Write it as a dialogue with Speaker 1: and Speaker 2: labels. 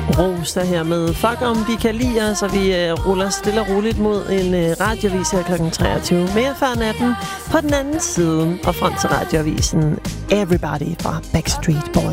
Speaker 1: Rosa her med Fuck om vi kan lide os, og vi ruller stille og roligt mod en radioavis her kl. 23. Mere før natten på den anden side, og frem til radioavisen Everybody fra Backstreet Boys.